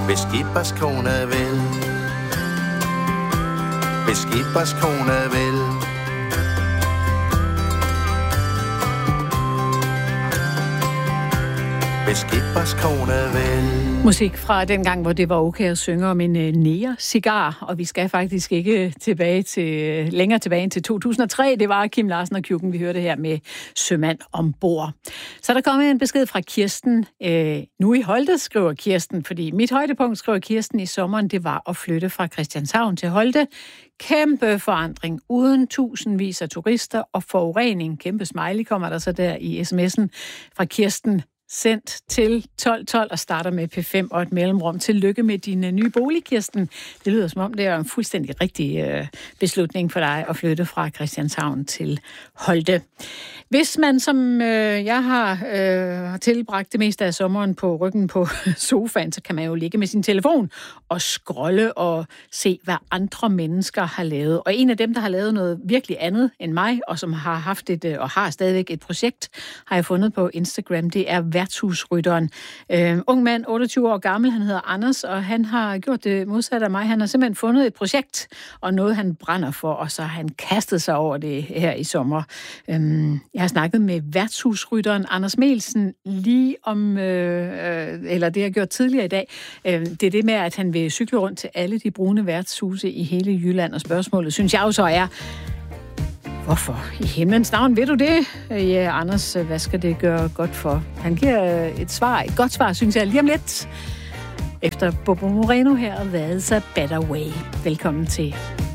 Hvis Skippers kone vil. Hvis Skippers kone vil. Hvis Skippers kone vil. Musik fra den gang, hvor det var okay at synge om en nære-cigar, og vi skal faktisk ikke længere tilbage end til 2003. Det var Kim Larsen og Kjukken, vi hørte her med Sømand ombord. Så der kom en besked fra Kirsten. Nu i Holte, skriver Kirsten, fordi mit højdepunkt, skriver Kirsten, i sommeren, det var at flytte fra Christianshavn til Holte. Kæmpe forandring, uden tusindvis af turister og forurening. Kæmpe smiley kommer der så der i sms'en fra Kirsten. Sendt til 1212 og starter med P5 og et mellemrum. Tillykke med din nye bolig, Kirsten. Det lyder som om, det er en fuldstændig rigtig beslutning for dig at flytte fra Christianshavn til Holte. Hvis man, som jeg har tilbragt det meste af sommeren på ryggen på sofaen, så kan man jo ligge med sin telefon og scrolle og se, hvad andre mennesker har lavet. Og en af dem, der har lavet noget virkelig andet end mig, og som har haft og har stadigvæk et projekt, har jeg fundet på Instagram. Det er værtshusrytteren. Ung mand, 28 år gammel, han hedder Anders, og han har gjort det modsatte af mig. Han har simpelthen fundet et projekt, og noget han brænder for, og så har han kastet sig over det her i sommer. Jeg har snakket med værtshusrytteren Anders Melsen lige om, eller det jeg har gjort tidligere i dag. Det er det med, at han vil cykle rundt til alle de brune værtshuse i hele Jylland, og spørgsmålet, synes jeg jo så er, hvorfor i himlens navn ved du det? Ja, Anders, hvad skal det gøre godt for? Han giver et godt svar, synes jeg, lige om lidt. Efter Bobo Moreno her, What's a Better Way. Velkommen til.